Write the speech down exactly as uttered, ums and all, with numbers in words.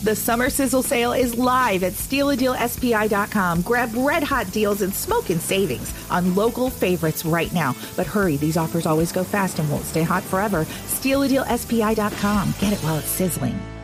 The Summer Sizzle Sale is live at steal a deal S P I dot com. Grab red-hot deals and smoking savings on local favorites right now. But hurry, these offers always go fast and won't stay hot forever. steal a deal S P I dot com. Get it while it's sizzling.